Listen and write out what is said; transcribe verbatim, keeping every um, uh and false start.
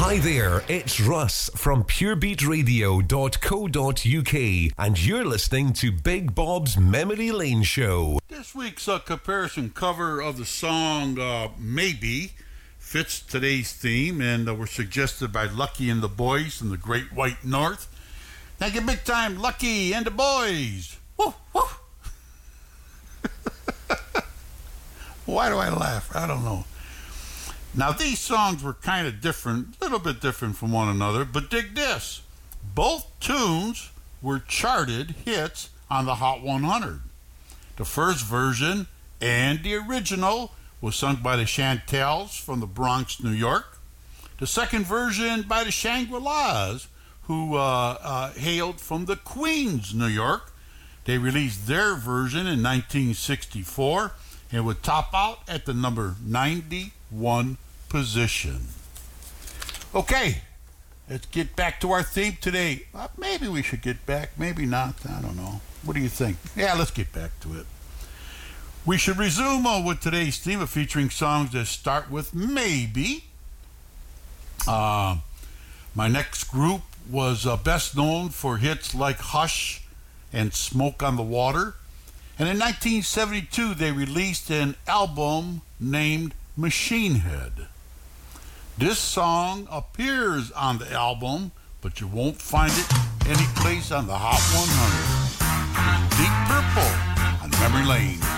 Hi there, it's Russ from pure beat radio dot co dot uk, and you're listening to Big Bob's Memory Lane Show. This week's uh, comparison cover of the song uh, Maybe fits today's theme, and uh, were suggested by Lucky and the Boys from the Great White North. Thank you big time, Lucky and the Boys. Woo, woo. Why do I laugh? I don't know. Now, these songs were kind of different, a little bit different from one another, but dig this. Both tunes were charted hits on the Hot one hundred. The first version and the original was sung by the Chantels from the Bronx, New York. The second version by the Shangri-Las, who uh, uh, hailed from the Queens, New York. They released their version in nineteen sixty-four and would top out at the number ninety-one position. Okay, let's get back to our theme today. Uh, maybe we should get back, maybe not. I don't know. What do you think? Yeah, let's get back to it. We should resume uh, with today's theme of featuring songs that start with maybe. Uh, my next group was uh, best known for hits like Hush and Smoke on the Water. And in nineteen seventy-two, they released an album named Machine Head. This song appears on the album, but you won't find it any place on the Hot one hundred. Deep Purple on Memory Lane.